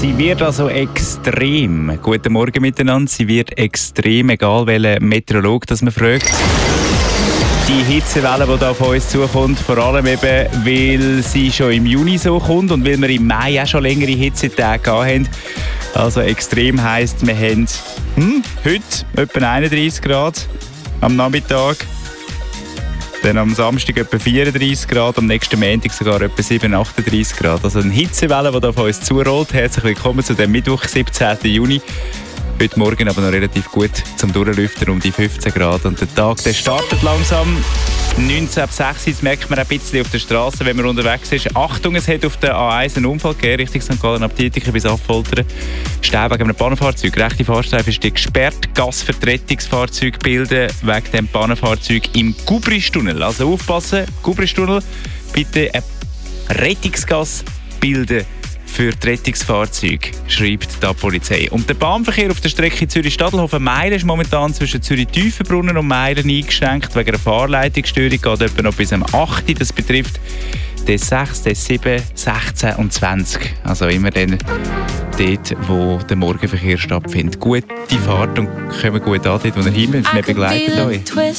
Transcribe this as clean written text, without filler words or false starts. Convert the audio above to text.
Sie wird also extrem. Guten Morgen miteinander. Sie wird extrem, egal welchen Meteorolog das man fragt. Die Hitzewelle, die da auf uns zukommt, vor allem eben, weil sie schon im Juni so kommt und weil wir im Mai auch schon längere Hitzetage gehabt haben. Also extrem heisst, wir haben heute etwa 31 Grad am Nachmittag. Dann am Samstag etwa 34 Grad, am nächsten Montag sogar etwa 37, 38 Grad. Also eine Hitzewelle, die da auf uns zurollt. Herzlich willkommen zu dem Mittwoch, 17. Juni. Heute Morgen aber noch relativ gut zum Durchlüften, um die 15 Grad. Und der Tag der startet langsam. 19.06 Uhr, das merkt man ein bisschen auf der Straße, wenn man unterwegs ist. Achtung, es hat auf der A1 einen Unfall gegeben, Richtung St. Gallen ab Dietiken bis Affoltern. Stehen wegen einem Bahnfahrzeug. Rechte Fahrstreife ist gesperrt. Gasvertretungsfahrzeug bilden wegen dem Bahnfahrzeug im Gubristunnel. Also aufpassen, Gubristunnel, bitte ein Rettungsgas bilden für die Rettungsfahrzeuge, schreibt die Polizei. Und der Bahnverkehr auf der Strecke Zürich-Stadelhofen-Meilen ist momentan zwischen Zürich-Tiefenbrunnen und Meilen eingeschränkt. Wegen einer Fahrleitungsstörung geht etwa noch bis am 8. Das betrifft den 6., den 7., 16 und 20. Also immer dann dort, wo der Morgenverkehr stattfindet. Gute Fahrt und kommen gut an, dort, wo ihr hin müsst. Wir begleiten euch.